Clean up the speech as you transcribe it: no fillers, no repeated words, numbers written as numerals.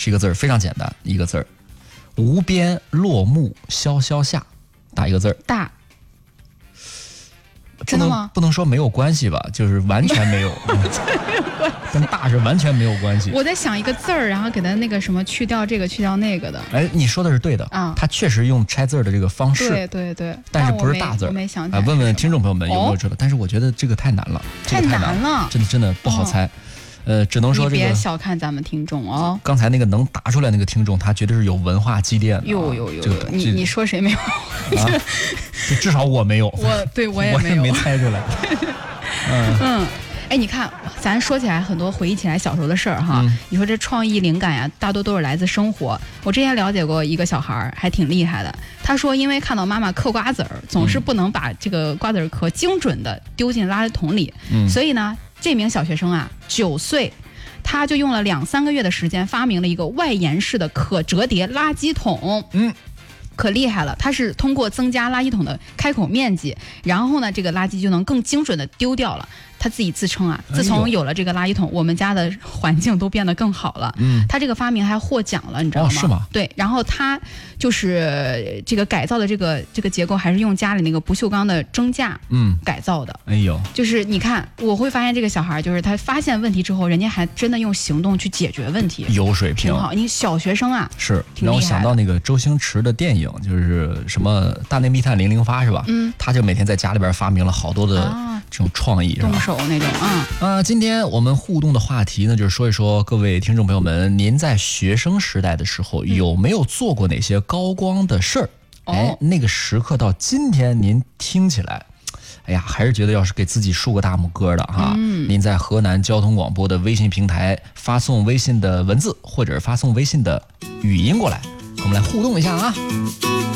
是一个字儿，非常简单，一个字儿，无边落木萧萧下，打一个字儿。 大。真的吗？ 不能说没有关系吧，就是完全没有，跟大是完全没有关系。 我在想一个字儿，然后给它那个什么去掉这个去掉那个的。 哎，你说的是对的啊，他确实用拆字的这个方式， 对， 但是不是大字儿。 我没想起来。 问问听众朋友们有没有知道？但是我觉得这个太难了， 太难了， 真的不好猜。只能说这个。 你别小看咱们听众哦。 刚才那个能答出来那个听众，他绝对是有文化积淀的。 有，你说谁没有？ 至少我没有。 我也没有， 我也没猜出来。 哎，你看，咱说起来很多回忆起来小时候的事儿哈。你说这创意灵感呀，大多都是来自生活。我之前了解过一个小孩还挺厉害的，他说因为看到妈妈嗑瓜子儿，总是不能把这个瓜子壳精准的丢进垃圾桶里，所以呢，这名小学生啊，9岁。他就用了2-3个月的时间，发明了一个外延式的可折叠垃圾桶。可厉害了，他是通过增加垃圾桶的开口面积，然后呢，这个垃圾就能更精准的丢掉了。他自己自称啊，自从有了这个垃圾桶，我们家的环境都变得更好了。他这个发明还获奖了，你知道吗？ 是吗？ 对，然后他就是这个改造的这个结构，还是用家里那个不锈钢的蒸架改造的。 哎呦， 就是你看，我会发现这个小孩，就是他发现问题之后，人家还真的用行动去解决问题， 有水平， 挺好。你小学生啊， 是让我想到那个周星驰的电影，就是什么《大内密探零零发》是吧？他就每天在家里边发明了好多的这种创意， 动手那种今天我们互动的话题呢，就是说一说各位听众朋友们，您在学生时代的时候有没有做过哪些高光的事儿？那个时刻到今天您听起来，哎呀，还是觉得要是给自己竖个大拇哥的哈。您在河南交通广播的微信平台发送微信的文字，或者发送微信的语音过来，我们来互动一下啊。